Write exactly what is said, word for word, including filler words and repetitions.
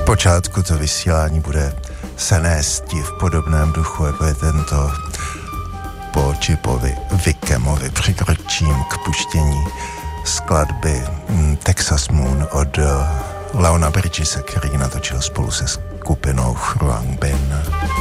Zpočátku to vysílání bude se nésti v podobném duchu, jako je tento. Po Chipovi Wickemovi přikročím k puštění skladby Texas Moon od Leona Bridgese, který natočil spolu se skupinou Khruangbin.